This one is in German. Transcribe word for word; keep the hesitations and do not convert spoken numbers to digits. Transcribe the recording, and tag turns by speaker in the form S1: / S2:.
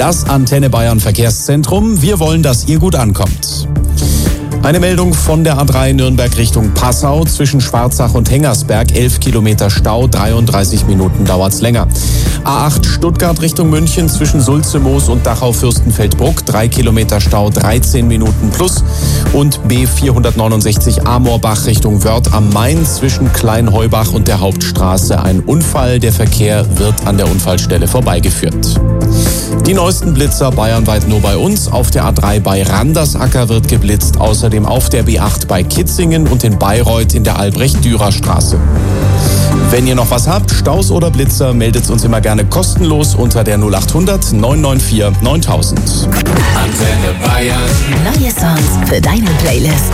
S1: Das Antenne Bayern Verkehrszentrum. Wir wollen, dass ihr gut ankommt. Eine Meldung von der A drei Nürnberg Richtung Passau. Zwischen Schwarzach und Hengersberg elf Kilometer Stau, dreiunddreißig Minuten dauert's länger. A acht Stuttgart Richtung München zwischen Sulzemoos und Dachau-Fürstenfeldbruck drei Kilometer Stau, dreizehn Minuten plus. Und B vierhundertneunundsechzig Amorbach Richtung Wörth am Main zwischen Kleinheubach und der Hauptstraße ein Unfall. Der Verkehr wird an der Unfallstelle vorbeigeführt. Die neuesten Blitzer bayernweit nur bei uns. Auf der A drei bei Randersacker wird geblitzt. Außerdem auf der B acht bei Kitzingen und in Bayreuth in der Albrecht-Dürer-Straße. Wenn ihr noch was habt, Staus oder Blitzer, meldet uns immer gerne kostenlos unter der null achthundert neun neun vier neuntausend.
S2: Antenne Bayern.
S3: Neue Songs für deine Playlist.